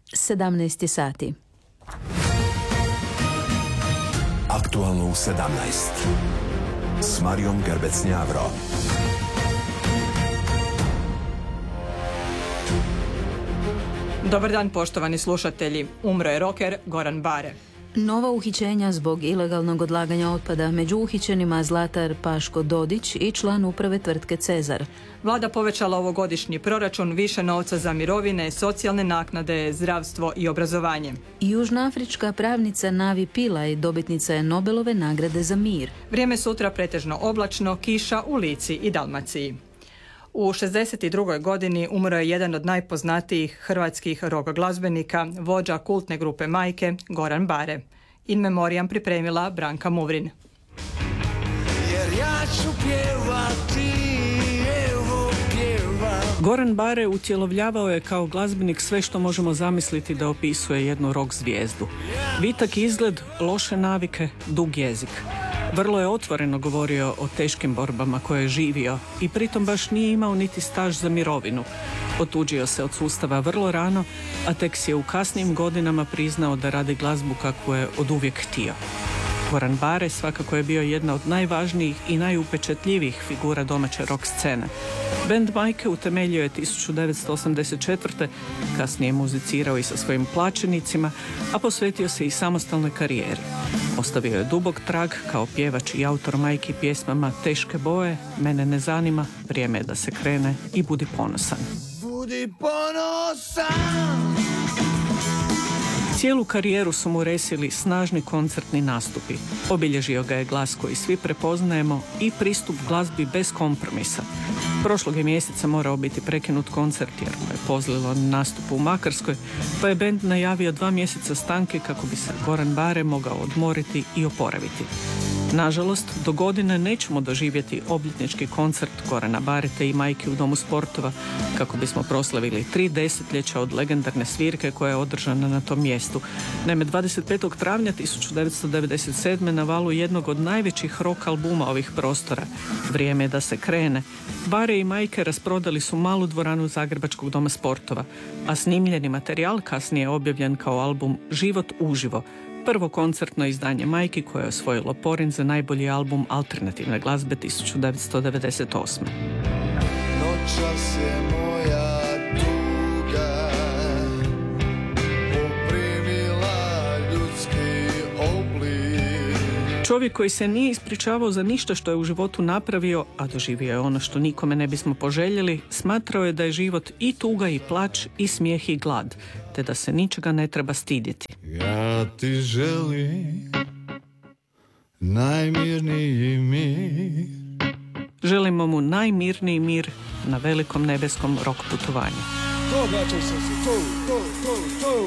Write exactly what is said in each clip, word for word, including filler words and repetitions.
sedamnaest sati. Aktualno u sedamnaest s Marijom Gerbec-Njavro. Dobar dan, poštovani slušatelji. Umro je roker Goran Bare. Nova uhićenja zbog ilegalnog odlaganja otpada, među uhićenima Zlatar Paško Dodić i član uprave tvrtke Cezar. Vlada povećala ovogodišnji proračun, više novca za mirovine, socijalne naknade, zdravstvo i obrazovanje. Južnoafrička pravnica Navi Pillay dobitnica je Nobelove nagrade za mir. Vrijeme sutra pretežno oblačno, kiša u Lici i Dalmaciji. U šezdeset drugoj godini umro je jedan od najpoznatijih hrvatskih rock glazbenika, vođa kultne grupe Majke, Goran Bare. In memoriam pripremila Branka Muvrin. Jer ja ću pjevati, evo pjevam. Goran Bare utjelovljavao je kao glazbenik sve što možemo zamisliti da opisuje jednu rock zvijezdu. Vitak izgled, loše navike, dug jezik. Vrlo je otvoreno govorio o teškim borbama koje je živio i pritom baš nije imao niti staž za mirovinu. Otuđio se od sustava vrlo rano, a tek si je u kasnijim godinama priznao da radi glazbu kakvu je oduvijek htio. Goran Bare svakako je bio jedna od najvažnijih i najupečatljivijih figura domaće rock scene. Band Majke utemeljio je tisuću devetsto osamdeset četvrte. Kasnije muzicirao i sa svojim plaćenicima, a posvetio se i samostalnoj karijeri. Ostavio je dubok trag kao pjevač i autor Majki pjesmama Teške boje, Mene ne zanima, Vrijeme je da se krene i Budi ponosan. Budi ponosan. Cijelu karijeru su mu resili snažni koncertni nastupi. Obilježio ga je glas koji svi prepoznajemo i pristup glazbi bez kompromisa. Prošlog je mjeseca morao biti prekinut koncert jer mu je pozlilo na nastupu u Makarskoj, pa je bend najavio dva mjeseca stanke kako bi se Goran Bare mogao odmoriti i oporaviti. Nažalost, do godine nećemo doživjeti obljetnički koncert Gorana Barete i Majke u Domu sportova kako bismo proslavili tri desetljeća od legendarne svirke koja je održana na tom mjestu. Naime, dvadeset petog travnja tisuću devetsto devedeset sedme na valu jednog od najvećih rock albuma ovih prostora, Vrijeme je da se krene, Bare i Majke rasprodali su malu dvoranu Zagrebačkog Doma sportova, a snimljeni materijal kasnije je objavljen kao album Život uživo, prvo koncertno izdanje Majki koje je osvojilo Porin za najbolji album alternativne glazbe tisuću devetsto devedeset osme. Noćas je moja tuga poprimila ljudski oblik. Čovjek koji se nije ispričavao za ništa što je u životu napravio, a doživio je ono što nikome ne bismo poželjeli, smatrao je da je život i tuga i plać i smijeh i glad, te da se ničega ne treba stidjeti. Ja ti želim najmirniji mir. Želimo mu najmirniji mir na velikom nebeskom rock putovanju. To braćo se se, to, to, to, to.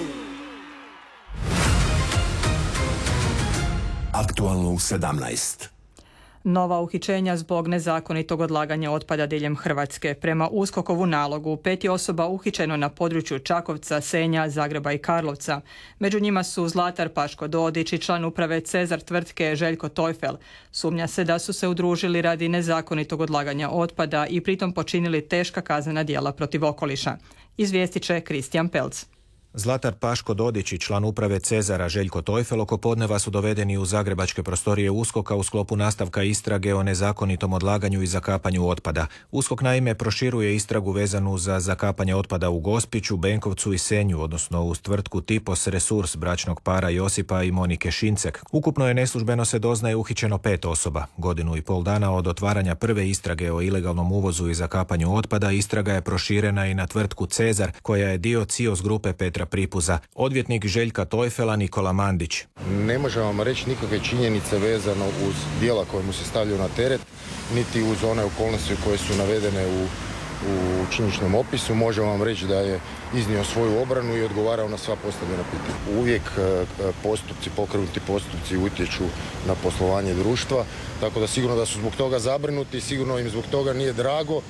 Aktualno u sedamnaest. Nova uhićenja zbog nezakonitog odlaganja otpada diljem Hrvatske. Prema USKOK-ovu nalogu, pet je osoba uhićeno na području Čakovca, Senja, Zagreba i Karlovca. Među njima su Zlatar Paško Dodić i član uprave Cezar tvrtke Željko Tojfel. Sumnja se da su se udružili radi nezakonitog odlaganja otpada i pritom počinili teška kaznena djela protiv okoliša. Izvijestit će Kristijan Pelc. Zlatar Paško Dodić i član uprave Cezara Željko Tojfel oko podneva su dovedeni u zagrebačke prostorije USKOK-a u sklopu nastavka istrage o nezakonitom odlaganju i zakapanju otpada. USKOK naime proširuje istragu vezanu za zakapanje otpada u Gospiću, Benkovcu i Senju, odnosno uz tvrtku Tipos Resurs bračnog para Josipa i Monike Šincek. Ukupno je neslužbeno se doznaje uhićeno pet osoba. Godinu i pol dana od otvaranja prve istrage o ilegalnom uvozu i zakapanju otpada, istraga je proširena i na tvrtku Cezar, koja je dio C I O S grupe Petra Pripuza. Odvjetnik Željka Tojfela Nikola Mandić. Ne možemo vam reći nikakve činjenice vezano uz djela koje mu se stavljaju na teret, niti uz one okolnosti koje su navedene u, u činjeničnom opisu. Možemo vam reći da je iznio svoju obranu i odgovarao na sva postavljena pitanja. Uvijek postupci, pokrenuti postupci utječu na poslovanje društva, tako da sigurno da su zbog toga zabrinuti, sigurno im zbog toga nije drago,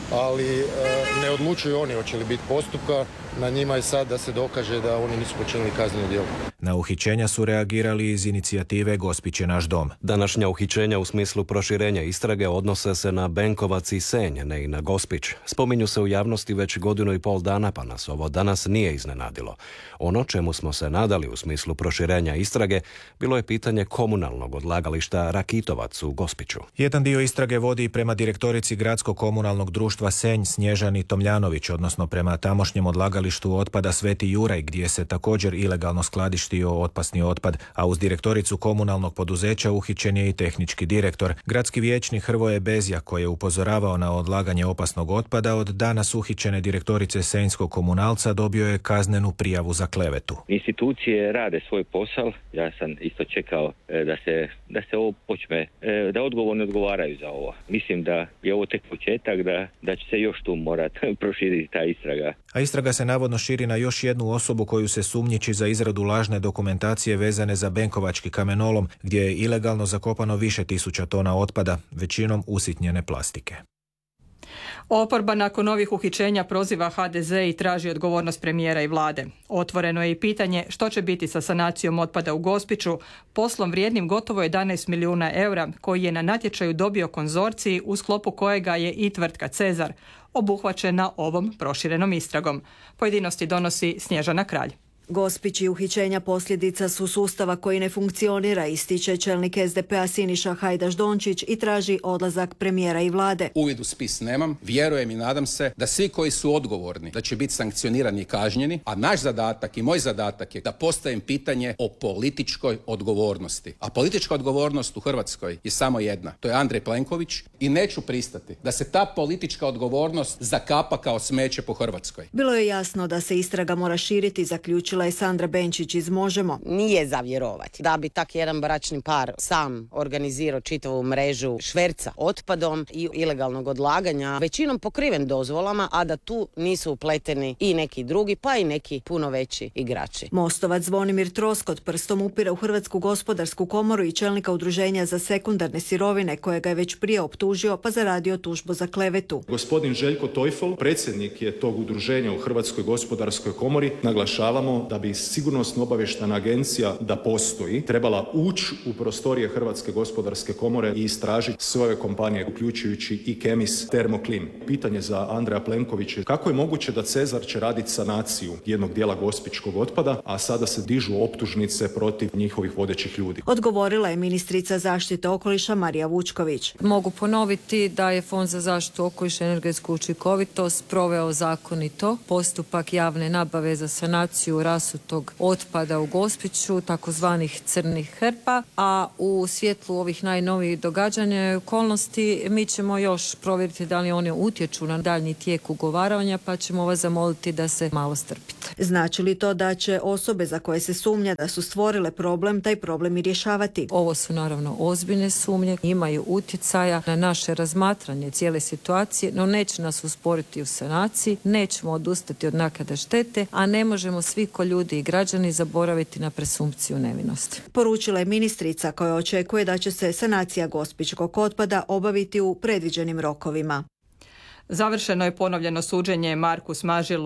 ali e, ne odlučuju oni hoće li biti postupka. Na njima je sad da se dokaže da oni nisu počinili kazneno djelo. Na uhićenja su reagirali iz inicijative Gospić je naš dom. Današnja uhićenja u smislu proširenja istrage odnose se na Benkovac i Senj, ne i na Gospić. Spominju se u javnosti već godinu i pol dana, pa nas ovo danas nije iznenadilo. Ono čemu smo se nadali u smislu proširenja istrage bilo je pitanje komunalnog odlagališta Rakitovac u Gospiću. Jedan dio istrage vodi prema direktorici Gradskog komunalnog društva Senj Snježani Tomljanović, odnosno prema tamošnjem odlagalištu otpada Sveti Juraj, gdje se također ilegalno skladištio opasni otpad, a uz direktoricu komunalnog poduzeća uhićen je i tehnički direktor. Gradski vijećnik Hrvoje Bezjak, koji je upozoravao na odlaganje opasnog otpada, od danas uhićene direktorice Senjskog komunalca dobio je kaznenu prijavu za klevetu. Institucije rade svoj posao. Ja sam isto čekao da se, da se ovo počne, da odgovorno odgovaraju za ovo. Mislim da je ovo tek početak, da, da će se još tu morati proširiti ta istraga. A istraga se navodno širi na još jednu osobu koju se sumnjiči za izradu lažne dokumentacije vezane za benkovački kamenolom, gdje je ilegalno zakopano više tisuća tona otpada, većinom usitnjene plastike. Oporba nakon ovih uhićenja proziva ha de ze i traži odgovornost premijera i vlade. Otvoreno je i pitanje što će biti sa sanacijom otpada u Gospiću, poslom vrijednim gotovo jedanaest milijuna eura koji je na natječaju dobio konzorciji u sklopu kojega je i tvrtka Cezar, obuhvaćena ovom proširenom istragom. Pojedinosti donosi Snježana Kralj. Gospić i uhićenja posljedica su sustava koji ne funkcionira, ističe čelnik es de pe a Siniša Hajdaš Dončić i traži odlazak premijera i vlade. Uvid u spis nemam, vjerujem i nadam se da svi koji su odgovorni da će biti sankcionirani i kažnjeni, a naš zadatak i moj zadatak je da postavim pitanje o političkoj odgovornosti. A politička odgovornost u Hrvatskoj je samo jedna, to je Andrej Plenković i neću pristati da se ta politička odgovornost zakapa kao smeće po Hrvatskoj. Bilo je jasno da se istraga mora širiti, zaključila je Sandra Benčić iz Možemo. Nije za vjerovati da bi tak jedan bračni par sam organizirao čitavu mrežu šverca otpadom i ilegalnog odlaganja, većinom pokriven dozvolama, a da tu nisu upleteni i neki drugi, pa i neki puno veći igrači. Mostovac Zvonimir Troskot prstom upire u Hrvatsku gospodarsku komoru i čelnika udruženja za sekundarne sirovine, kojega je već prije optužio pa zaradio tužbu za klevetu. Gospodin Željko Tojfel, predsjednik je tog udruženja u Hrvatskoj gospodarskoj komori. Naglašavamo da bi sigurnosno obavještajna agencija da postoji trebala ući u prostorije Hrvatske gospodarske komore i istražiti sve ove kompanije, uključujući i Kemis, Termoklin. Pitanje za Andreja Plenkovića: kako je moguće da Cezar će raditi sanaciju jednog dijela gospićkog otpada, a sada se dižu optužnice protiv njihovih vodećih ljudi? Odgovorila je ministrica zaštite okoliša Marija Vučković. Mogu ponoviti da je Fond za zaštitu okoliša i energetsku učinkovitost proveo zakonito postupak javne nabave za sanaciju rasutog otpada u Gospiću, takozvanih crnih hrpa, a u svjetlu ovih najnovijih događanja i okolnosti mi ćemo još provjeriti da li one utječu na daljnji tijek ugovaranja, pa ćemo vas zamoliti da se malo strpite. Znači li to da će osobe za koje se sumnja da su stvorile problem, taj problem i rješavati? Ovo su naravno ozbiljne sumnje, imaju utjecaja na naše razmatranje cijele situacije, no neće nas usporiti u sanaciji, nećemo odustati od naknade štete, a ne možemo svi ko ljudi i građani zaboraviti na presumpciju nevinosti. Poručila je ministrica koja očekuje da će se sanacija gospićkog otpada obaviti u predviđenim rokovima. Završeno je ponovljeno suđenje Marku Smažilu